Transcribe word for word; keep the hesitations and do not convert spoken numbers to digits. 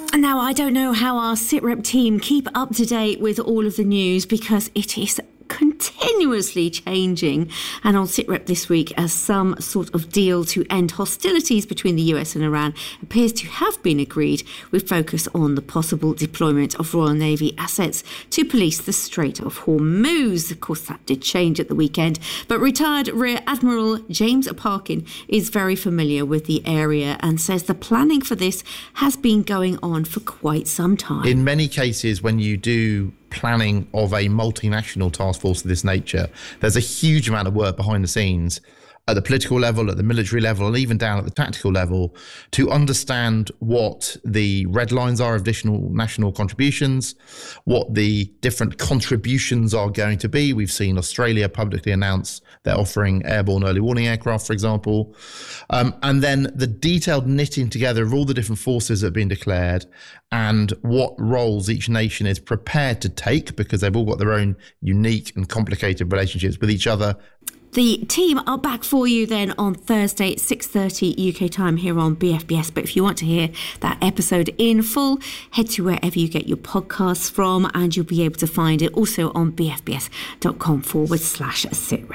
Now, I don't know how our SITREP team keep up to date with all of the news because it is continuously changing. And on SITREP this week, as some sort of deal to end hostilities between the U S and Iran appears to have been agreed, we focus on the possible deployment of Royal Navy assets to police the Strait of Hormuz. Of course, that did change at the weekend, but retired Rear Admiral James Parkin is very familiar with the area and says the planning for this has been going on for quite some time. In many cases, when you do planning of a multinational task force of this nature, there's a huge amount of work behind the scenes at the political level, at the military level, and even down at the tactical level to understand what the red lines are of additional national contributions, what the different contributions are going to be. We've seen Australia publicly announce they're offering airborne early warning aircraft, for example. Um, and then the detailed knitting together of all the different forces that have been declared and what roles each nation is prepared to take, because they've all got their own unique and complicated relationships with each other. The team are back for you then on Thursday at six thirty U K time here on B F B S. But if you want to hear that episode in full, head to wherever you get your podcasts from and you'll be able to find it also on bfbs.com forward slash SITREP.